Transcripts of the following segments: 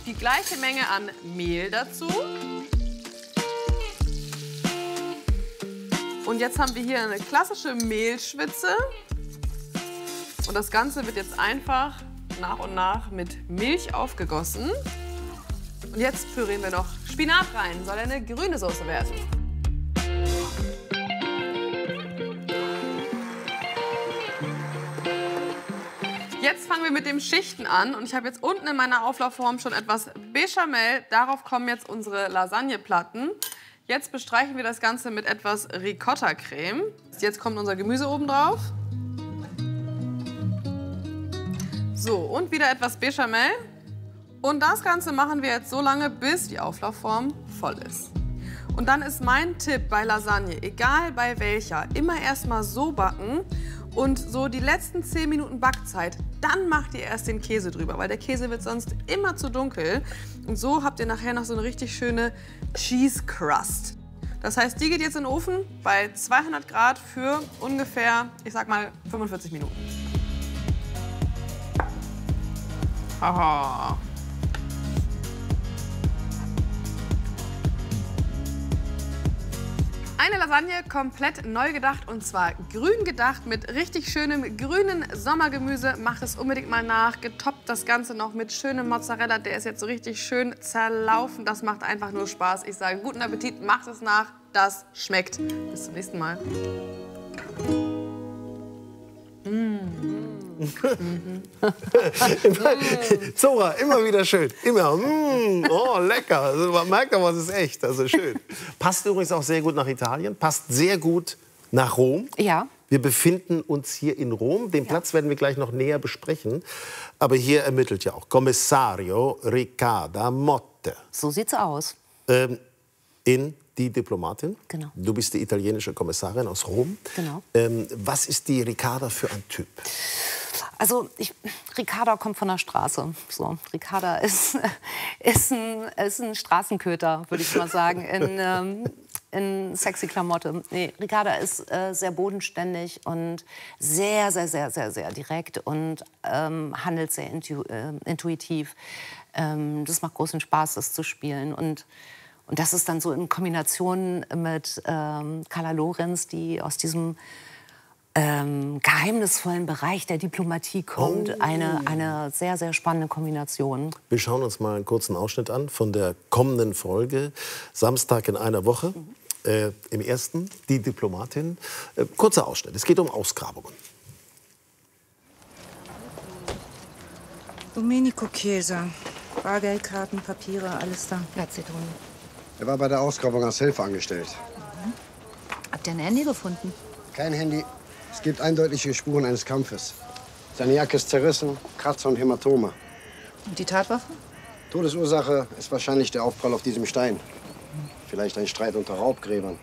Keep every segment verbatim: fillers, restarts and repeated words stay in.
die gleiche Menge an Mehl dazu. Und jetzt haben wir hier eine klassische Mehlschwitze. Und das Ganze wird jetzt einfach nach und nach mit Milch aufgegossen. Und jetzt pürieren wir noch Spinat rein. Soll eine grüne Soße werden. Jetzt fangen wir mit dem Schichten an. Und ich habe jetzt unten in meiner Auflaufform schon etwas Bechamel. Darauf kommen jetzt unsere Lasagneplatten. Jetzt bestreichen wir das Ganze mit etwas Ricotta-Creme. Jetzt kommt unser Gemüse oben drauf. So, und wieder etwas Bechamel. Und das Ganze machen wir jetzt so lange, bis die Auflaufform voll ist. Und dann ist mein Tipp bei Lasagne, egal bei welcher, immer erst mal so backen und so die letzten zehn Minuten Backzeit, dann macht ihr erst den Käse drüber, weil der Käse wird sonst immer zu dunkel. Und so habt ihr nachher noch so eine richtig schöne Cheese Crust. Das heißt, die geht jetzt in den Ofen bei zweihundert Grad für ungefähr, ich sag mal, fünfundvierzig Minuten. Aha. Eine Lasagne komplett neu gedacht und zwar grün gedacht mit richtig schönem grünen Sommergemüse. Macht es unbedingt mal nach. Getoppt das Ganze noch mit schönem Mozzarella. Der ist jetzt so richtig schön zerlaufen. Das macht einfach nur Spaß. Ich sage guten Appetit, macht es nach. Das schmeckt. Bis zum nächsten Mal. Zora, immer wieder schön. Immer, mm, oh, lecker. Also man merkt aber, es ist echt. Also schön. Passt übrigens auch sehr gut nach Italien. Passt sehr gut nach Rom. Ja. Wir befinden uns hier in Rom. Den Platz werden wir gleich noch näher besprechen. Aber hier ermittelt ja auch Commissario Riccarda Motte. So sieht's aus. Ähm, in Die Diplomatin. Genau. Du bist die italienische Kommissarin aus Rom. Genau. Ähm, was ist die Riccarda für ein Typ? Also, ich, Riccarda kommt von der Straße. So, Riccarda ist, ist, ein, ist ein Straßenköter, würde ich mal sagen, in, ähm, in sexy Klamotte. Nee, Riccarda ist äh, sehr bodenständig und sehr, sehr, sehr, sehr, sehr direkt und ähm, handelt sehr intu äh, intuitiv. Ähm, das macht großen Spaß, das zu spielen. Und Und das ist dann so in Kombination mit ähm, Carla Lorenz, die aus diesem ähm, geheimnisvollen Bereich der Diplomatie kommt. Oh. Eine, eine sehr, sehr spannende Kombination. Wir schauen uns mal einen kurzen Ausschnitt an von der kommenden Folge. Samstag in einer Woche. Mhm. Äh, Im ersten, Die Diplomatin. Äh, kurzer Ausschnitt. Es geht um Ausgrabungen. Domenico Chiesa. Bargeldkarten, Papiere, alles da. Grazie, Toni. Er war bei der Ausgrabung als Helfer angestellt. Mhm. Habt ihr ein Handy gefunden? Kein Handy. Es gibt eindeutige Spuren eines Kampfes. Seine Jacke ist zerrissen, Kratzer und Hämatome. Und die Tatwaffe? Todesursache ist wahrscheinlich der Aufprall auf diesem Stein. Vielleicht ein Streit unter Raubgräbern.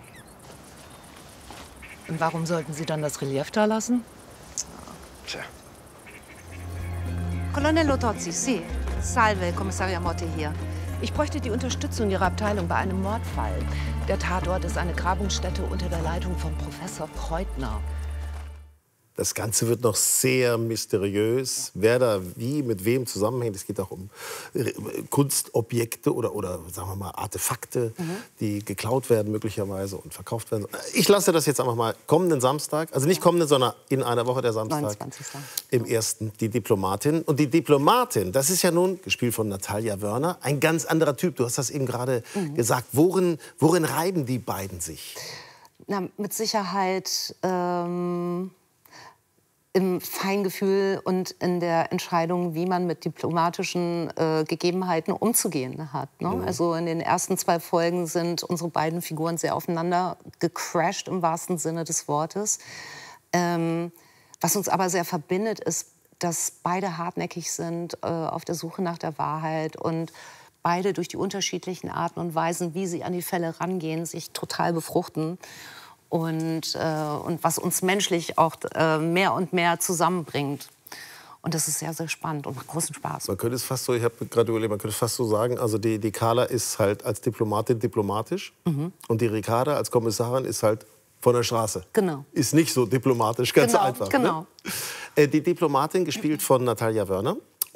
Und warum sollten Sie dann das Relief da lassen? Tja. Colonnello Tozzi, sì. Salve, Kommissaria Motte hier. Ich bräuchte die Unterstützung Ihrer Abteilung bei einem Mordfall. Der Tatort ist eine Grabungsstätte unter der Leitung von Professor Preutner. Das Ganze wird noch sehr mysteriös, wer da wie, mit wem zusammenhängt. Es geht auch um Kunstobjekte oder, oder sagen wir mal, Artefakte, mhm. die geklaut werden möglicherweise und verkauft werden. Ich lasse das jetzt einfach mal kommenden Samstag, also nicht kommenden, sondern in einer Woche der Samstag, neunundzwanzigsten im ersten, Die Diplomatin. Und die Diplomatin, das ist ja nun, gespielt von Natalia Wörner, ein ganz anderer Typ. Du hast das eben gerade mhm. gesagt. Worin, worin reiben die beiden sich? Na, mit Sicherheit ähm im Feingefühl und in der Entscheidung, wie man mit diplomatischen äh, Gegebenheiten umzugehen hat. Ne? Mhm. Also in den ersten zwei Folgen sind unsere beiden Figuren sehr aufeinander gecrashed, im wahrsten Sinne des Wortes. Ähm, was uns aber sehr verbindet, ist, dass beide hartnäckig sind äh, auf der Suche nach der Wahrheit und beide durch die unterschiedlichen Arten und Weisen, wie sie an die Fälle rangehen, sich total befruchten. Und, äh, und was uns menschlich auch äh, mehr und mehr zusammenbringt. Und das ist sehr, sehr spannend und macht großen Spaß. Man könnte es fast so, ich habe gerade überlegt, man könnte es fast so sagen, also die, die Carla ist halt als Diplomatin diplomatisch mhm. und die Riccarda als Kommissarin ist halt von der Straße. Genau. Ist nicht so diplomatisch, ganz genau, einfach. Genau. Ne? Die Diplomatin, gespielt von Natalia Wörner,